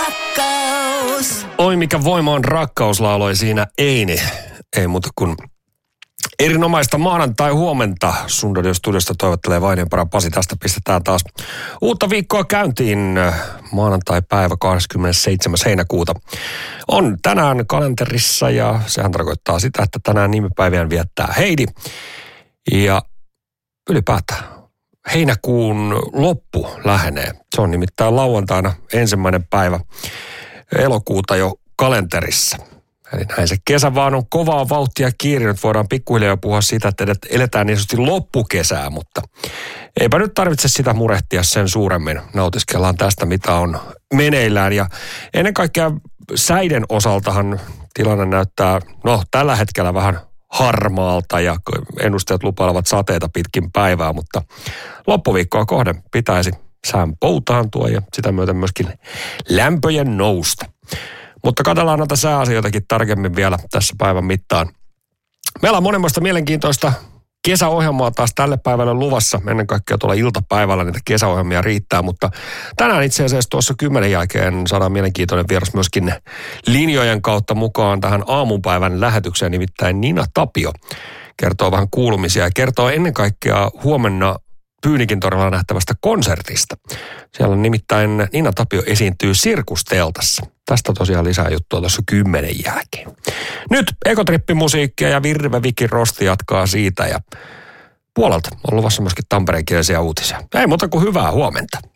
rakkaus. Oi mikä voima on rakkaus, lauloi siinä Eini. Ei muuta kuin erinomaista maanantai-huomenta. Sun Radio-studiosta toivottelee Vainionpara Pasi. Tästä pistetään taas uutta viikkoa käyntiin. Maanantai-päivä 27. heinäkuuta on tänään kalenterissa ja sehän tarkoittaa sitä, että tänään nimipäiviään viettää Heidi. Ja ylipäätään heinäkuun loppu lähenee. Se on nimittäin lauantaina 1. päivä elokuuta jo kalenterissa. Eli näin se kesä vaan on kovaa vauhtia kiirinyt. Voidaan pikkuhiljaa puhua siitä, että eletään niin sanotusti loppukesää, mutta eipä nyt tarvitse sitä murehtia sen suuremmin. Nautiskellaan tästä, mitä on meneillään. Ja ennen kaikkea säiden osaltahan tilanne näyttää, tällä hetkellä vähän harmaalta ja ennusteet lupailevat sateita pitkin päivää, mutta loppuviikkoa kohden pitäisi sään poutaantua ja sitä myöten myöskin lämpöjen nousta. Mutta katsellaan näitä sääasioitakin tarkemmin vielä tässä päivän mittaan. Meillä on monenmoista mielenkiintoista kesäohjelmaa taas tälle päivälle luvassa. Ennen kaikkea tuolla iltapäivällä niitä kesäohjelmia riittää, mutta tänään itse asiassa tuossa 10 jälkeen saadaan mielenkiintoinen vieras myöskin linjojen kautta mukaan tähän aamupäivän lähetykseen, nimittäin Nina Tapio kertoo vähän kuulumisia ja kertoo ennen kaikkea huomenna Pyynikin torilla nähtävästä konsertista. Siellä on nimittäin Nina Tapio esiintyy Sirkusteltassa. Tästä tosiaan lisää juttua tuossa 10 jälkeen. Nyt ekotrippimusiikkia ja Virve Viki Rosti jatkaa siitä ja puolelta on luvassa myöskin tampereenkielisiä uutisia. Ei muuta kuin hyvää huomenta.